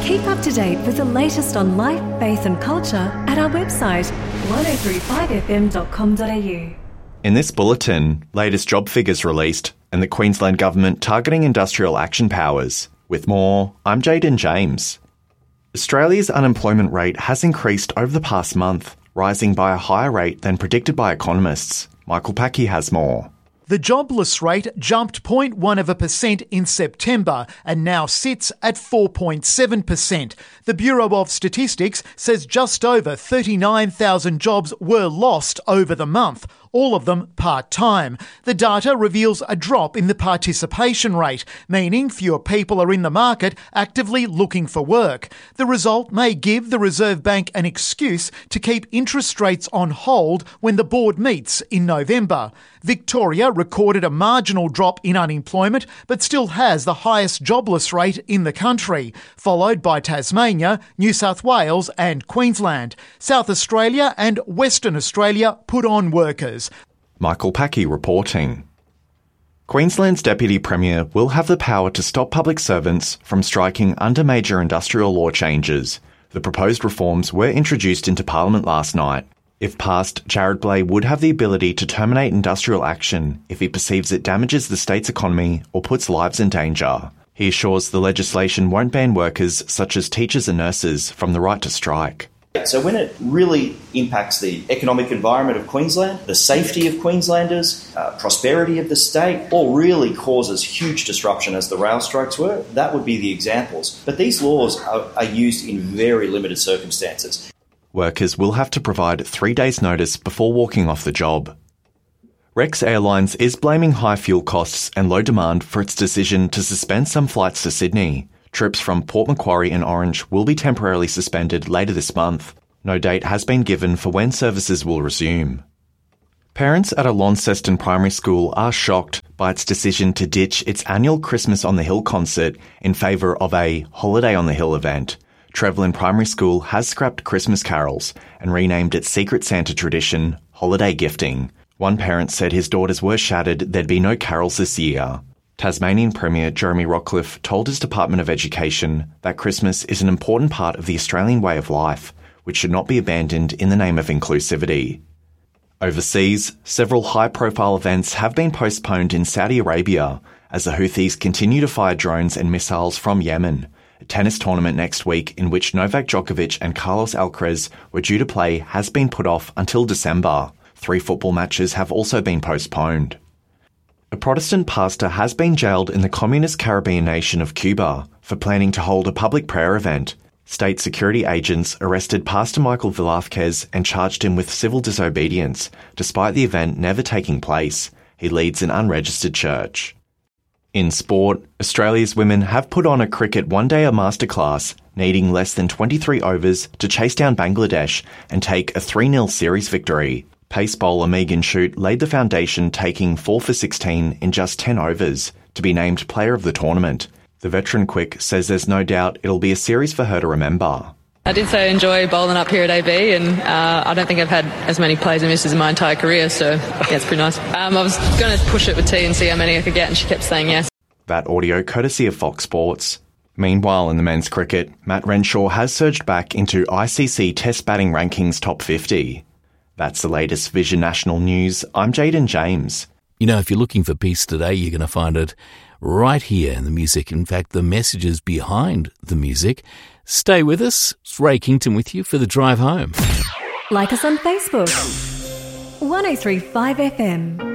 Keep up to date with the latest on life, faith and culture at our website 1035fm.com.au. In this bulletin, latest job figures released and the Queensland Government targeting industrial action powers. With more, I'm Jaden James. Australia's unemployment rate has increased over the past month, rising by a higher rate than predicted by economists. Michael Packy has more. The jobless rate jumped 0.1% in September and now sits at 4.7%. The Bureau of Statistics says just over 39,000 jobs were lost over the month, all of them part-time. The data reveals a drop in the participation rate, meaning fewer people are in the market actively looking for work. The result may give the Reserve Bank an excuse to keep interest rates on hold when the board meets in November. Victoria recorded a marginal drop in unemployment but still has the highest jobless rate in the country, followed by Tasmania, New South Wales and Queensland. South Australia and Western Australia put on workers. Michael Packy reporting. Queensland's Deputy Premier will have the power to stop public servants from striking under major industrial law changes. The proposed reforms were introduced into Parliament last night. If passed, Jared Blay would have the ability to terminate industrial action if he perceives it damages the state's economy or puts lives in danger. He assures the legislation won't ban workers such as teachers and nurses from the right to strike. So when it really impacts the economic environment of Queensland, the safety of Queenslanders, prosperity of the state, or really causes huge disruption as the rail strikes were, that would be the examples. But these laws are used in very limited circumstances. Workers will have to provide 3 days' notice before walking off the job. Rex Airlines is blaming high fuel costs and low demand for its decision to suspend some flights to Sydney. Trips from Port Macquarie and Orange will be temporarily suspended later this month. No date has been given for when services will resume. Parents at a Launceston primary school are shocked by its decision to ditch its annual Christmas on the Hill concert in favour of a Holiday on the Hill event. Trevelyan Primary School has scrapped Christmas carols and renamed its Secret Santa tradition Holiday Gifting. One parent said his daughters were shattered there'd be no carols this year. Tasmanian Premier Jeremy Rockcliffe told his Department of Education that Christmas is an important part of the Australian way of life, which should not be abandoned in the name of inclusivity. Overseas, several high-profile events have been postponed in Saudi Arabia as the Houthis continue to fire drones and missiles from Yemen. A tennis tournament next week in which Novak Djokovic and Carlos Alcaraz were due to play has been put off until December. 3 football matches have also been postponed. A Protestant pastor has been jailed in the communist Caribbean nation of Cuba for planning to hold a public prayer event. State security agents arrested Pastor Michael Velázquez and charged him with civil disobedience, despite the event never taking place. He leads an unregistered church. In sport, Australia's women have put on a cricket one-dayer masterclass, needing less than 23 overs to chase down Bangladesh and take a 3-0 series victory. Pace bowler Megan Shute laid the foundation, taking 4 for 16 in just 10 overs to be named player of the tournament. The veteran quick says there's no doubt it'll be a series for her to remember. I did so enjoy bowling up here at AB, and I don't think I've had as many plays and misses in my entire career, so yeah, it's pretty nice. I was going to push it with T and see how many I could get, and she kept saying yes. That audio courtesy of Fox Sports. Meanwhile, in the men's cricket, Matt Renshaw has surged back into ICC Test Batting Rankings Top 50. That's the latest Vision National News. I'm Jaden James. You know, if you're looking for peace today, you're going to find it right here in the music. In fact, the messages behind the music. Stay with us. It's Ray Kington with you for the drive home. Like us on Facebook. 1035 FM.